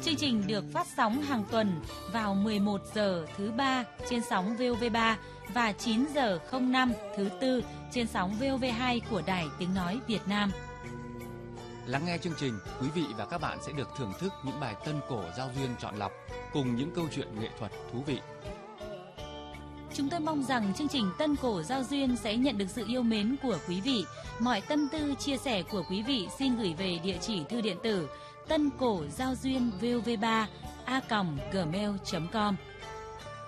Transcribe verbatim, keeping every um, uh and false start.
Chương trình được phát sóng hàng tuần vào mười một giờ thứ ba trên sóng vê o vê ba và chín giờ không năm thứ tư trên sóng vê o vê hai của Đài Tiếng Nói Việt Nam. Lắng nghe chương trình, quý vị và các bạn sẽ được thưởng thức những bài tân cổ giao duyên chọn lọc cùng những câu chuyện nghệ thuật thú vị. Chúng tôi mong rằng chương trình Tân Cổ Giao Duyên sẽ nhận được sự yêu mến của quý vị. Mọi tâm tư, chia sẻ của quý vị xin gửi về địa chỉ thư điện tử tân cổ giao duyên vê o vê ba a còng gmail chấm com.